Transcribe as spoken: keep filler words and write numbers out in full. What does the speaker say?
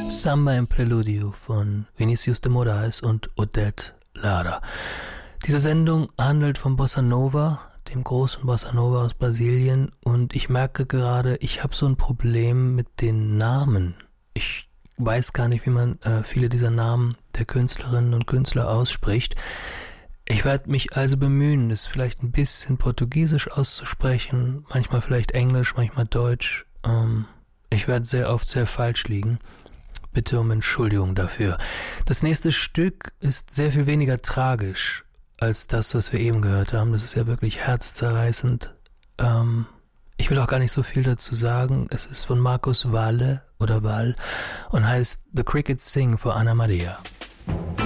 Samba im Preludio von Vinicius de Moraes und Odette Lara. Diese Sendung handelt von Bossa Nova, dem großen Bossa Nova aus Brasilien, und ich merke gerade, ich habe so ein Problem mit den Namen. Ich weiß gar nicht, wie man äh, viele dieser Namen der Künstlerinnen und Künstler ausspricht. Ich werde mich also bemühen, das vielleicht ein bisschen portugiesisch auszusprechen, manchmal vielleicht Englisch, manchmal Deutsch. Ähm, ich werde sehr oft sehr falsch liegen. Bitte um Entschuldigung dafür. Das nächste Stück ist sehr viel weniger tragisch als das, was wir eben gehört haben. Das ist ja wirklich herzzerreißend. Ähm, ich will auch gar nicht so viel dazu sagen. Es ist von Marcos Valle oder Val und heißt The Crickets Sing for Ana Maria.